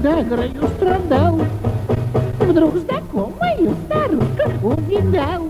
подагрою страдал. Вдруг знакомую старушку увидал.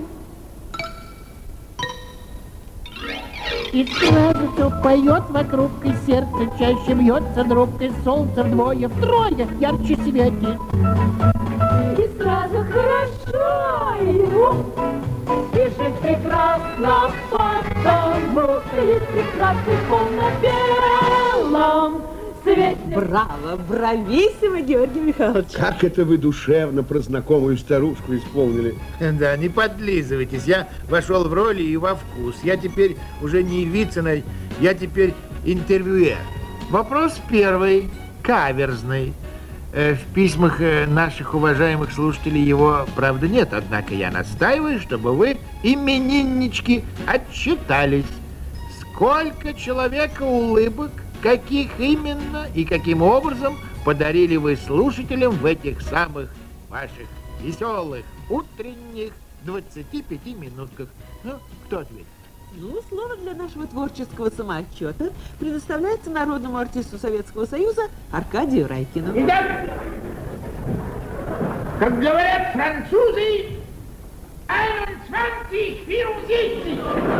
И сразу все поет вокруг, и сердце чаще бьется друг, и солнце вдвое-втрое ярче светит. И сразу хорошо ему, и жизнь прекрасна, потому и прекрасный пол на белом свете. Браво, брависсимо, Георгий Михайлович. Как это вы душевно про знакомую старушку исполнили. Да, не подлизывайтесь. Я вошел в роли и во вкус. Я теперь уже не Вицина, я теперь интервьюер. Вопрос первый, каверзный. В письмах наших уважаемых слушателей его, правда, нет. Однако я настаиваю, чтобы вы, имениннички, отчитались. Сколько человека улыбок, каких именно и каким образом подарили вы слушателям в этих самых ваших веселых утренних 25 минутках? Ну, кто ответит? Ну, слово для нашего творческого самоотчета предоставляется народному артисту Советского Союза Аркадию Райкину. Итак, как говорят французы, 21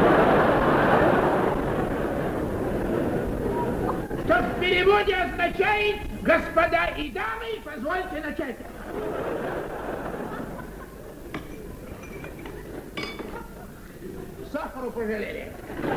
что в переводе означает «господа и дамы, позвольте начать». Сахару пожалели.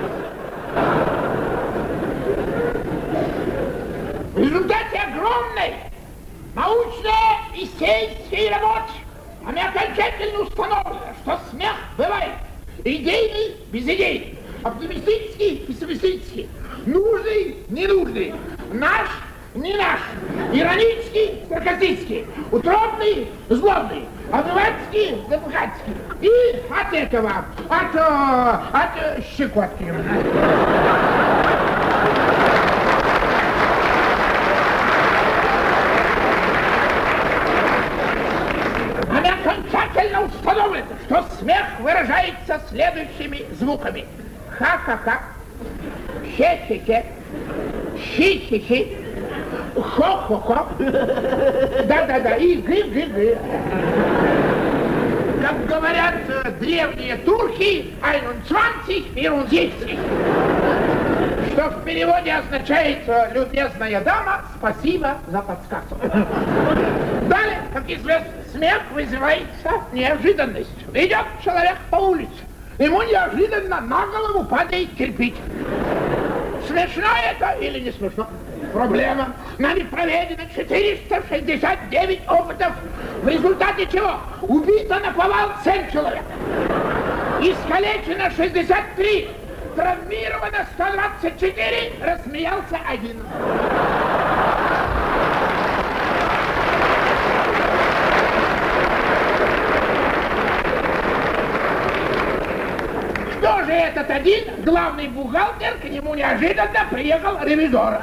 В результате огромной научно-исследовательской работы нами окончательно установлено, что смех бывает идейный, безидейный, оптимистический, пессимистический, нужный, ненужный, наш, не наш, иронический, саркастический, утробный, злобный, обывательский, запугательский. И от этого, от щекотки. Нами окончательно установлено, что смех выражается следующими звуками. Ха-ха-ха, хе-хе-хе, хи-хи-хи, хо-хо-хо, да-да-да, и гы-гы-гы. Как говорят древние турки, 21 что в переводе означает «любезная дама, спасибо за подсказку». Далее, как известно, смех вызывается неожиданностью. Идет человек по улице, ему неожиданно на голову падает кирпич. Смешно это или не смешно? Проблема. Нами проведено 469 опытов, в результате чего убито наповал 7 человек, искалечено 63, травмировано 124, рассмеялся 1. Кто же этот один? Главный бухгалтер, к нему неожиданно приехал ревизор.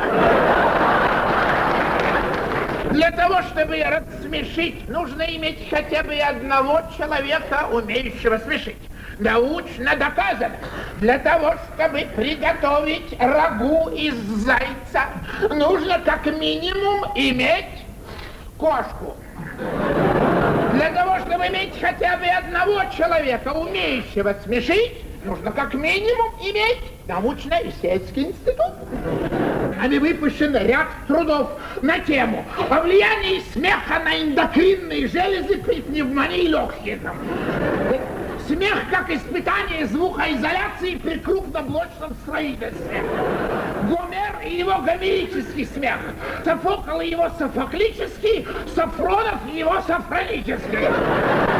Для того, чтобы рассмешить, нужно иметь хотя бы одного человека, умеющего смешить. Научно доказано. Для того, чтобы приготовить рагу из зайца, нужно как минимум иметь кошку. Для того, чтобы иметь хотя бы одного человека, умеющего смешить, нужно как минимум иметь научно-исследовательский институт. Нами выпущен ряд трудов на тему о влиянии смеха на эндокринные железы при пневмонии легких. Смех как испытание звукоизоляции при крупноблочном строительстве. Гомер и его гомерический смех. Софокл и его софоклический, Сафронов и его сафронический.